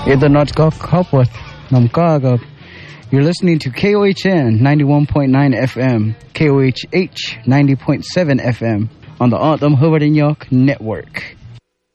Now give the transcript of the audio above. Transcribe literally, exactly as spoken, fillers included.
Ito not ka kapot nam kaga. You're listening to K O H N ninety-one point nine F M, K O H H ninety point seven F M on the Autumn Hobart and York Network.